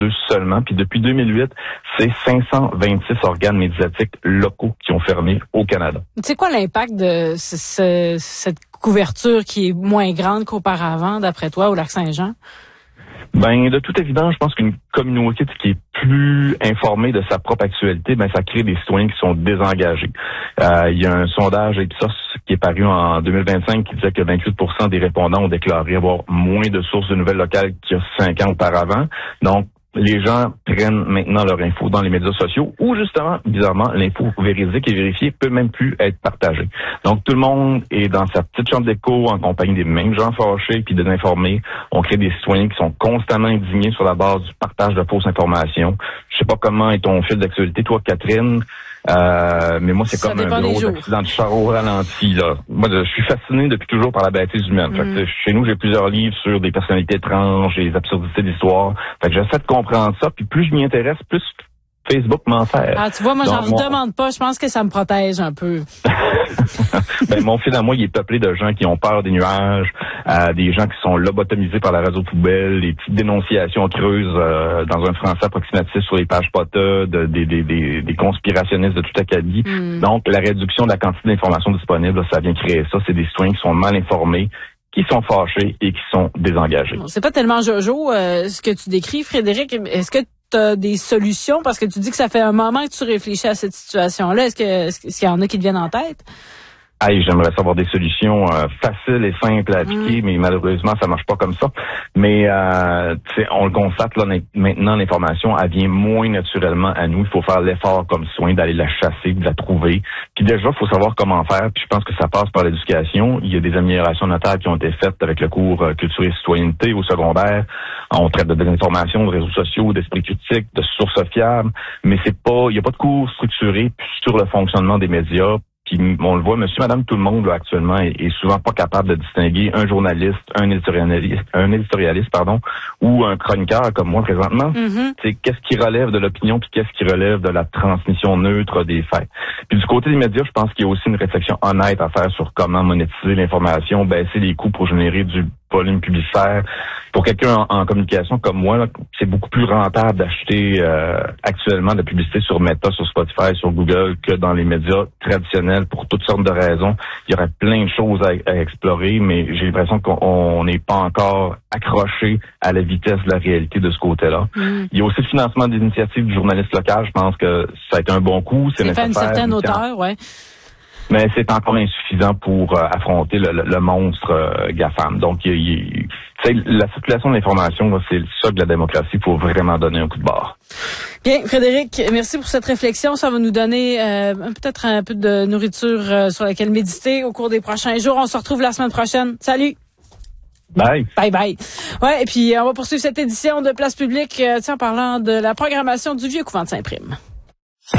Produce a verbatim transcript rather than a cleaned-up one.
seulement. Puis depuis deux mille huit, c'est cinq cent vingt-six organes médiatiques locaux qui ont fermé au Canada. Tu sais quoi l'impact de ce, ce, cette couverture qui est moins grande qu'auparavant, d'après toi, au Lac-Saint-Jean? Ben, de toute évidence, je pense qu'une communauté qui est plus informée de sa propre actualité, ben, ça crée des citoyens qui sont désengagés. Euh, il y a un sondage Ipsos qui est paru en deux mille vingt-cinq qui disait que vingt-huit pour cent des répondants ont déclaré avoir moins de sources de nouvelles locales qu'il y a cinq ans auparavant. Donc, les gens prennent maintenant leur info dans les médias sociaux où, justement, bizarrement, l'info véridique et vérifiée peut même plus être partagée. Donc, tout le monde est dans sa petite chambre d'écho en compagnie des mêmes gens fâchés puis désinformés. On crée des citoyens qui sont constamment indignés sur la base du partage de fausses informations. Je sais pas comment est ton fil d'actualité, toi, Catherine, euh, mais moi, c'est Ça comme un dépend des gros jours. accident de char au ralenti, là. Moi, je suis fasciné depuis toujours par la bêtise humaine. Mm. Fait que, chez nous, j'ai plusieurs livres sur des personnalités étranges, des absurdités d'histoire. Fait que j'essaie de comprendre ça, puis plus je m'y intéresse, plus Facebook m'en sert. Ah, tu vois, moi, j'en Donc, moi- demande pas. Je pense que ça me protège un peu. ben, mon fil à moi, il est peuplé de gens qui ont peur des nuages, euh, des gens qui sont lobotomisés par la radio poubelle, des petites dénonciations creuses euh, dans un français approximatif sur les pages POTA, de, des, des, des, des conspirationnistes de tout acabit. Mm. Donc, la réduction de la quantité d'informations disponibles, là, ça vient créer ça. C'est des citoyens qui sont mal informés, qui sont fâchés et qui sont désengagés. Bon, c'est pas tellement Jojo euh, ce que tu décris, Frédéric. Est-ce que tu as des solutions? Parce que tu dis que ça fait un moment que tu réfléchis à cette situation-là. Est-ce que est-ce qu'il y en a qui te viennent en tête? Hey, j'aimerais savoir des solutions euh, faciles et simples à appliquer, Mm. mais malheureusement, ça marche pas comme ça. Mais euh, tu sais, on le constate là maintenant, l'information, elle vient moins naturellement à nous. Il faut faire l'effort comme soin d'aller la chasser, de la trouver. Puis déjà, il faut savoir comment faire. Puis je pense que ça passe par l'éducation. Il y a des améliorations notables qui ont été faites avec le cours euh, culture et citoyenneté au secondaire. On traite de désinformation, de réseaux sociaux, d'esprit critique, de sources fiables. Mais c'est pas, il y a pas de cours structuré sur le fonctionnement des médias. Puis on le voit, monsieur, madame, tout le monde là, actuellement est, est souvent pas capable de distinguer un journaliste, un éditorialiste, un éditorialiste, pardon, ou un chroniqueur comme moi présentement. Mm-hmm. C'est qu'est-ce qui relève de l'opinion puis qu'est-ce qui relève de la transmission neutre des faits. Puis du côté des médias, je pense qu'il y a aussi une réflexion honnête à faire sur comment monétiser l'information, baisser les coûts pour générer du volume publicitaire. Pour quelqu'un en, en communication comme moi, là, c'est beaucoup plus rentable d'acheter euh, actuellement de la publicité sur Meta, sur Spotify, sur Google que dans les médias traditionnels pour toutes sortes de raisons. Il y aurait plein de choses à, à explorer, mais j'ai l'impression qu'on n'est pas encore accroché à la vitesse de la réalité de ce côté-là. Mm. Il y a aussi le financement des initiatives du journaliste local. Je pense que ça a été un bon coup. C'est, C'est fait à une nécessaire. certaine hauteur, ouais. Mais c'est encore insuffisant pour euh, affronter le, le, le monstre euh, GAFAM. Donc, il, il, tu sais, la circulation de l'information, là, c'est le socle de la démocratie. Il faut vraiment donner un coup de barre. Bien, Frédéric, merci pour cette réflexion. Ça va nous donner euh, peut-être un peu de nourriture euh, sur laquelle méditer au cours des prochains jours. On se retrouve la semaine prochaine. Salut! Bye! Bye bye. Ouais, et puis on va poursuivre cette édition de Place Publique euh, tiens, en parlant de la programmation du Vieux Couvent de Saint-Prime.